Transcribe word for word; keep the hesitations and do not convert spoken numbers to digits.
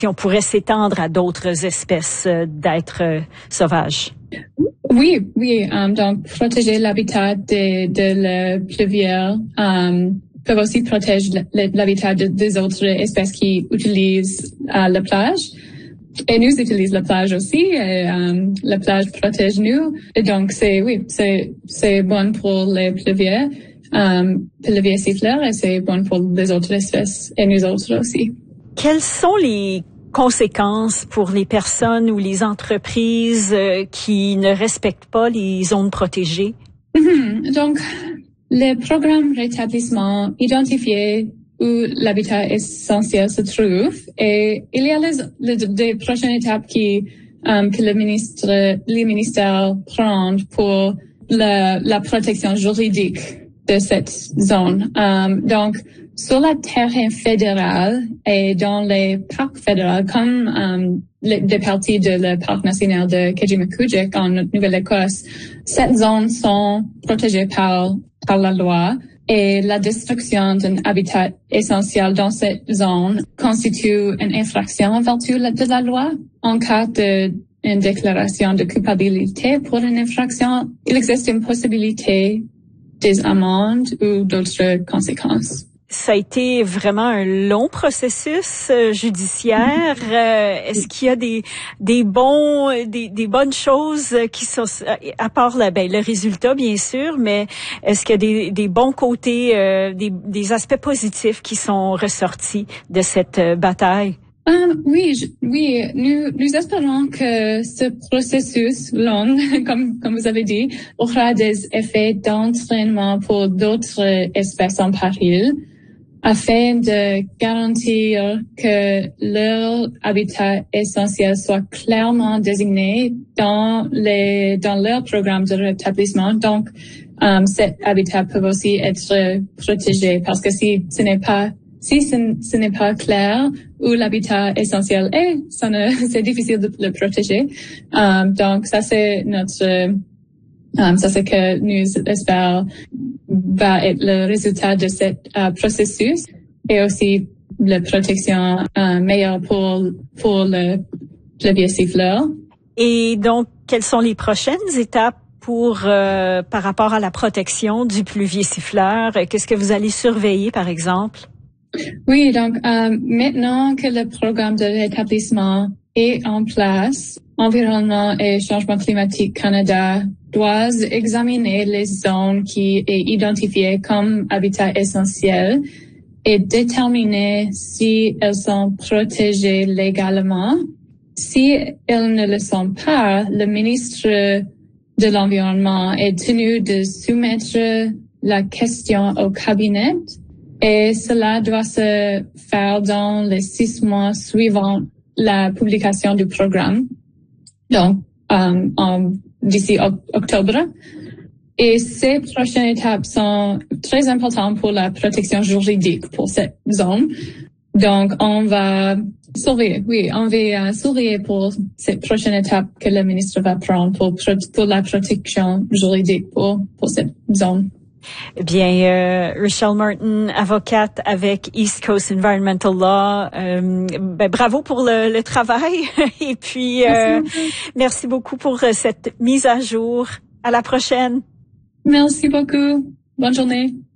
Si on pourrait s'étendre à d'autres espèces euh, d'êtres euh, sauvages. Oui, oui. Um, donc, protéger l'habitat de, de la pluvière um, peut aussi protéger l'habitat de, des autres espèces qui utilisent uh, la plage. Et nous utilisons la plage aussi. Et, um, la plage protège nous. Et donc, c'est oui, c'est c'est bon pour les pluvières, um, pluvières siffleurs, et c'est bon pour les autres espèces et nous autres aussi. Quelles sont les conséquences pour les personnes ou les entreprises euh, qui ne respectent pas les zones protégées? Mm-hmm. Donc, les programmes rétablissement identifiés où l'habitat essentiel se trouve, et il y a les, les, les prochaines étapes qui, um, que le ministre, les ministères prennent pour la, la protection juridique de cette zone. Um, donc, sur la terre fédérale et dans les parcs fédéraux, comme um, les, des parties de le parc national de Kejimkujik en Nouvelle-Écosse, cette zone sont protégées par, par la loi, et la destruction d'un habitat essentiel dans cette zone constitue une infraction en vertu de la loi. En cas de une déclaration de culpabilité pour une infraction, il existe une possibilité des amendes ou d'autres conséquences. Ça a été vraiment un long processus euh, judiciaire. Euh, est-ce qu'il y a des des bons des des bonnes choses qui sont, à part le ben le résultat bien sûr, mais est-ce qu'il y a des des bons côtés, euh, des des aspects positifs qui sont ressortis de cette euh, bataille? Um, oui, je, oui, nous, nous espérons que ce processus long, comme, comme vous avez dit, aura des effets d'entraînement pour d'autres espèces en péril, afin de garantir que leur habitat essentiel soit clairement désigné dans les, dans leur programme de rétablissement. Donc, um, cet habitat peut aussi être protégé, parce que si ce n'est pas Si ce, ce n'est pas clair où l'habitat essentiel est, ça ne, c'est difficile de le protéger. Um, donc, ça c'est notre, um, ça c'est que nous espérons va être le résultat de ce uh, processus, et aussi la protection uh, meilleure pour pour le pluvieux siffleur. Et donc, quelles sont les prochaines étapes pour euh, par rapport à la protection du pluvieux siffleur? Qu'est-ce que vous allez surveiller, par exemple? Oui, donc euh, maintenant que le programme de rétablissement est en place, Environnement et Changement climatique Canada doit examiner les zones qui est identifiées comme habitat essentiel et déterminer si elles sont protégées légalement. Si elles ne le sont pas, le ministre de l'Environnement est tenu de soumettre la question au cabinet, et cela doit se faire dans les six mois suivant la publication du programme, donc euh, en, d'ici o- octobre. Et ces prochaines étapes sont très importantes pour la protection juridique pour cette zone. Donc, on va surveiller, oui, on va uh, surveiller pour cette prochaine étape que le ministre va prendre pour, pour la protection juridique pour, pour cette zone. Eh bien, euh, Rochelle Martin, avocate avec East Coast Environmental Law, euh, ben, bravo pour le, le travail et puis euh, merci, merci beaucoup pour cette mise à jour. À la prochaine. Merci beaucoup. Bonne journée.